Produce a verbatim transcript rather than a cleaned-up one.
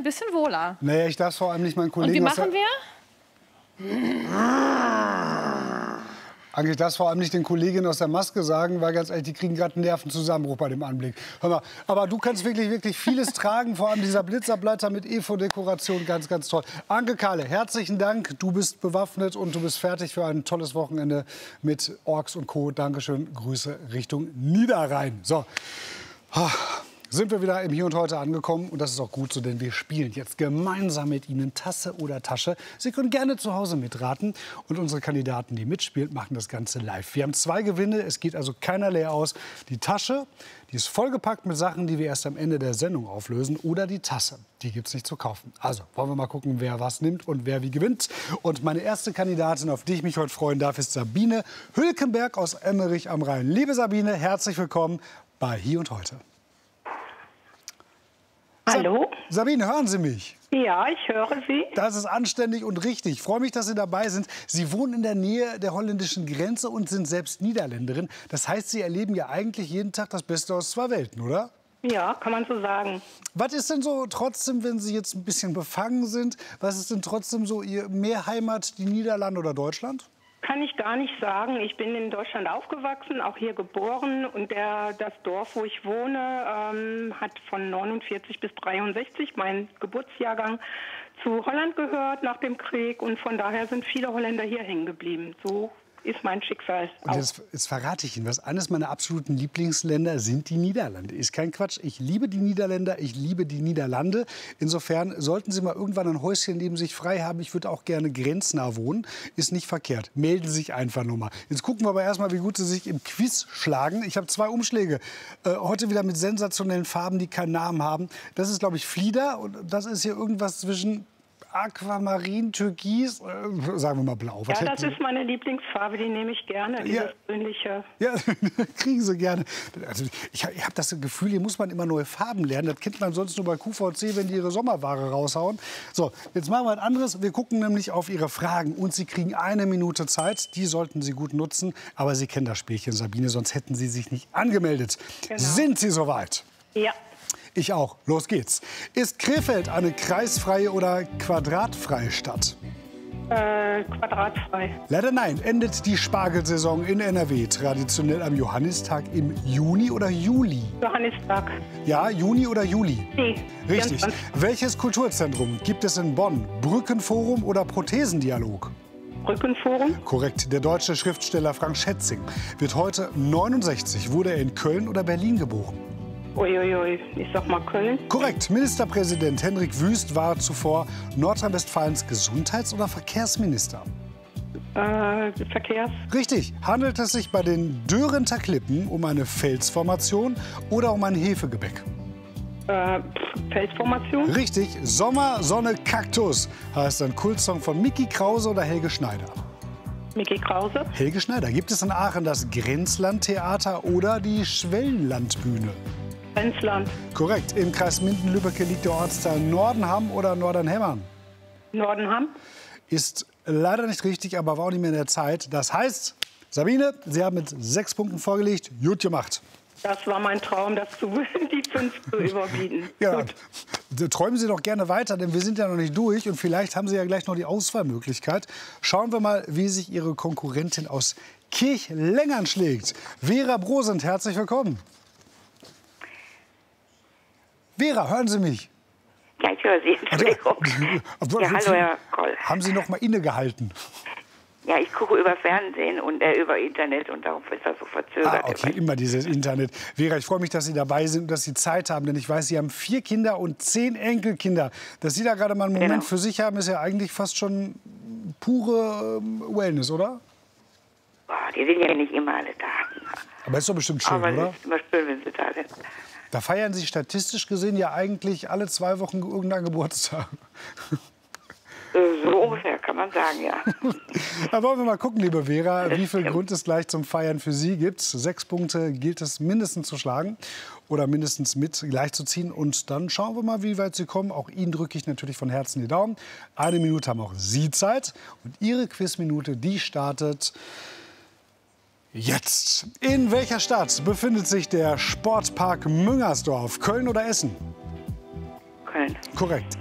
bisschen wohler. Naja, ich darf vor allem nicht meinen Kollegen... Und wie machen wir? Eigentlich das vor allem nicht den Kolleginnen aus der Maske sagen, weil ganz ehrlich, die kriegen gerade einen Nervenzusammenbruch bei dem Anblick. Hör mal, aber du kannst wirklich, wirklich vieles tragen, vor allem dieser Blitzableiter mit E V O-Dekoration, ganz, ganz toll. Anke Kahle, herzlichen Dank, du bist bewaffnet und du bist fertig für ein tolles Wochenende mit Orks und Co. Dankeschön, Grüße Richtung Niederrhein. So. Sind wir wieder im Hier und Heute angekommen. Und das ist auch gut so, denn wir spielen jetzt gemeinsam mit Ihnen Tasse oder Tasche. Sie können gerne zu Hause mitraten. Und unsere Kandidaten, die mitspielen, machen das Ganze live. Wir haben zwei Gewinne, es geht also keiner leer aus. Die Tasche, die ist vollgepackt mit Sachen, die wir erst am Ende der Sendung auflösen. Oder die Tasse, die gibt es nicht zu kaufen. Also wollen wir mal gucken, wer was nimmt und wer wie gewinnt. Und meine erste Kandidatin, auf die ich mich heute freuen darf, ist Sabine Hülkenberg aus Emmerich am Rhein. Liebe Sabine, herzlich willkommen bei Hier und Heute. Hallo? Sabine, hören Sie mich? Ja, ich höre Sie. Das ist anständig und richtig. Ich freue mich, dass Sie dabei sind. Sie wohnen in der Nähe der holländischen Grenze und sind selbst Niederländerin. Das heißt, Sie erleben ja eigentlich jeden Tag das Beste aus zwei Welten, oder? Ja, kann man so sagen. Was ist denn so trotzdem, wenn Sie jetzt ein bisschen befangen sind, was ist denn trotzdem so Ihr mehr Heimat, die Niederlande oder Deutschland? Kann ich gar nicht sagen. Ich bin in Deutschland aufgewachsen, auch hier geboren. Und der, das Dorf, wo ich wohne, ähm, hat von neunundvierzig bis dreiundsechzig, mein Geburtsjahrgang, zu Holland gehört nach dem Krieg. Und von daher sind viele Holländer hier hängen geblieben. So ist mein Schicksal. Und jetzt, jetzt verrate ich Ihnen was. Eines meiner absoluten Lieblingsländer sind die Niederlande. Ist kein Quatsch. Ich liebe die Niederländer, ich liebe die Niederlande. Insofern sollten Sie mal irgendwann ein Häuschen neben sich frei haben. Ich würde auch gerne grenznah wohnen. Ist nicht verkehrt. Melden Sie sich einfach nur mal. Jetzt gucken wir aber erst mal, wie gut Sie sich im Quiz schlagen. Ich habe zwei Umschläge. Äh, heute wieder mit sensationellen Farben, die keinen Namen haben. Das ist, glaube ich, Flieder. Und das ist hier irgendwas zwischen Aquamarin, Türkis, äh, sagen wir mal blau. Was ja, das ist meine Lieblingsfarbe, die nehme ich gerne, dieses ja. grünliche. Ja, kriegen Sie gerne. Also ich habe hab das Gefühl, hier muss man immer neue Farben lernen. Das kennt man sonst nur bei Q V C, wenn die ihre Sommerware raushauen. So, jetzt machen wir was anderes. Wir gucken nämlich auf Ihre Fragen und Sie kriegen eine Minute Zeit. Die sollten Sie gut nutzen. Aber Sie kennen das Spielchen, Sabine, sonst hätten Sie sich nicht angemeldet. Genau. Sind Sie soweit? Ja. Ich auch. Los geht's. Ist Krefeld eine kreisfreie oder quadratfreie Stadt? Äh, quadratfrei. Leider nein. Endet die Spargelsaison in N R W traditionell am Johannistag im Juni oder Juli? Johannistag. Ja, Juni oder Juli? Nee. Richtig. vierundzwanzig. Welches Kulturzentrum gibt es in Bonn? Brückenforum oder Prothesendialog? Brückenforum. Korrekt. Der deutsche Schriftsteller Frank Schätzing wird heute neunundsechzig. Wurde er in Köln oder Berlin geboren? Uiuiui, ich sag mal Köln. Korrekt. Ministerpräsident Hendrik Wüst war zuvor Nordrhein-Westfalens Gesundheits- oder Verkehrsminister? Äh, Verkehrs. Richtig. Handelt es sich bei den Dörenther Klippen um eine Felsformation oder um ein Hefegebäck? Äh, Felsformation. Richtig. Sommer, Sonne, Kaktus heißt ein Kultsong von Micky Krause oder Helge Schneider? Micky Krause. Helge Schneider. Gibt es in Aachen das Grenzlandtheater oder die Schwellenlandbühne? Grenzland. Korrekt. Im Kreis Minden-Lübbecke liegt der Ortsteil Nordenham oder Nordernhemmern? Nordenham. Ist leider nicht richtig, aber war auch nicht mehr in der Zeit. Das heißt, Sabine, Sie haben mit sechs Punkten vorgelegt. Gut gemacht. Das war mein Traum, das zu, die fünf zu überbieten. Ja, Gut. träumen Sie doch gerne weiter, denn wir sind ja noch nicht durch. Und vielleicht haben Sie ja gleich noch die Auswahlmöglichkeit. Schauen wir mal, wie sich Ihre Konkurrentin aus Kirchlängern schlägt. Vera Brosend, herzlich willkommen. Vera, hören Sie mich? Ja, ich höre Sie. Entschuldigung. Ja, hallo, Herr Koll. Haben Sie noch mal innegehalten? Ja, ich gucke über Fernsehen und äh, über Internet und darum ist das so verzögert. Ah, okay, immer dieses Internet. Vera, ich freue mich, dass Sie dabei sind und dass Sie Zeit haben, denn ich weiß, Sie haben vier Kinder und zehn Enkelkinder. Dass Sie da gerade mal einen Moment Genau. für sich haben, ist ja eigentlich fast schon pure ähm, Wellness, oder? Boah, die sind ja nicht immer alle da. Aber ist doch bestimmt schön, Aber oder? es ist immer schön, wenn sie da sind. Da feiern Sie statistisch gesehen ja eigentlich alle zwei Wochen irgendeinen Geburtstag. So ungefähr kann man sagen, ja. Da wollen wir mal gucken, liebe Vera, wie viel Grund es gleich zum Feiern für Sie gibt. Sechs Punkte gilt es mindestens zu schlagen oder mindestens mit gleichzuziehen. Und dann schauen wir mal, wie weit Sie kommen. Auch Ihnen drücke ich natürlich von Herzen die Daumen. Eine Minute haben auch Sie Zeit. Und Ihre Quizminute, die startet jetzt. In welcher Stadt befindet sich der Sportpark Müngersdorf? Köln oder Essen? Köln. Korrekt.